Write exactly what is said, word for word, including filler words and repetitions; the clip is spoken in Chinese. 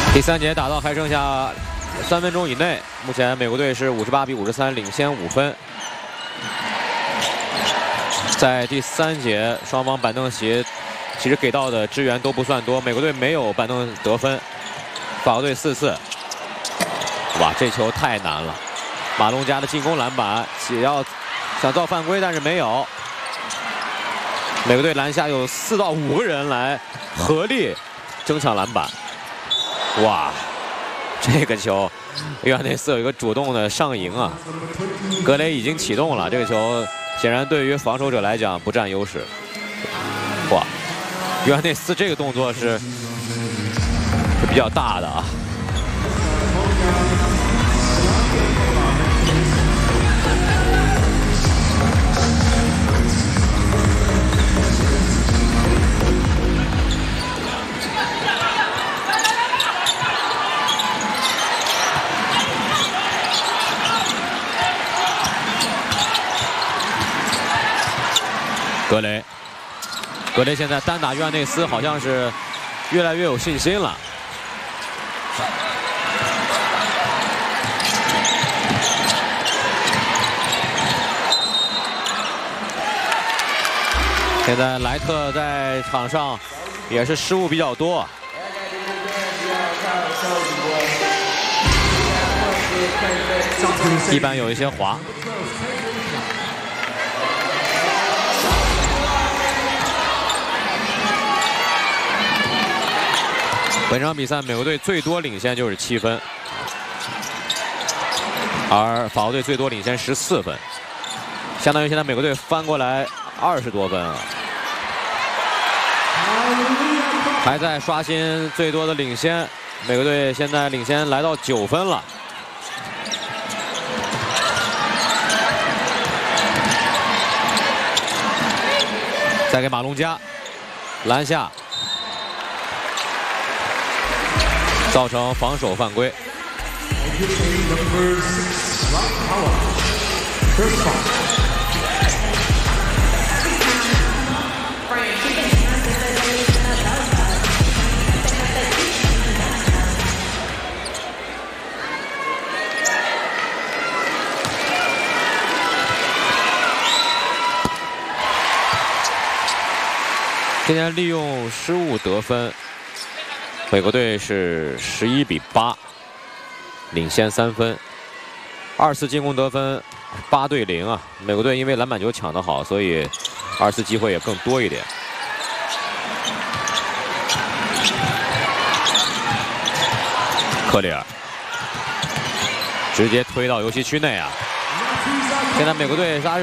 第三节打到还剩下三分钟以内，目前美国队是五十八比五十三领先五分。在第三节，双方板凳席其实给到的支援都不算多，美国队没有板凳得分，法国队四次。哇，这球太难了！马龙加的进攻篮板，也要想造犯规，但是没有。美国队篮下有四到五个人来合力争抢篮板。哇，这个球，约翰内斯有一个主动的上迎啊，格雷已经启动了，这个球显然对于防守者来讲不占优势。哇，约翰内斯这个动作是是比较大的啊。格雷，格雷现在单打约翰内斯好像是越来越有信心了。现在莱特在场上也是失误比较多，一般有一些滑。本场比赛美国队最多领先就是七分，而法国队最多领先十四分，相当于现在美国队翻过来二十多分啊，还在刷新最多的领先。美国队现在领先来到九分了。再给马龙加，篮下。造成防守犯规。今天利用失误得分。美国队是十一比八，领先三分。二次进攻得分八对零啊！美国队因为篮板球抢得好，所以二次机会也更多一点。克里尔直接推到游戏区内啊！现在美国队杀。